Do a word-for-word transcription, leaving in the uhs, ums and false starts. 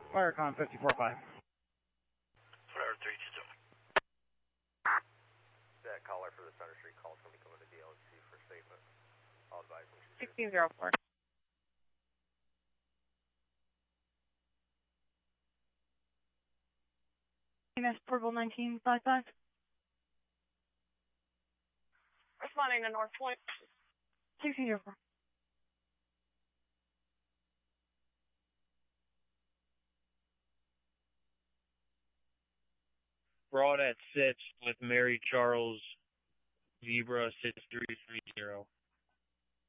Wirecon fifty-four five. Whatever, three two two. That caller for the Center Street call is going to be coming to D L C for statement. I'll advise them. sixteen oh four. Purple nineteen five five. Responding to North Point. sixteen oh four. Broad at six with Mary Charles Zebra six three three zero.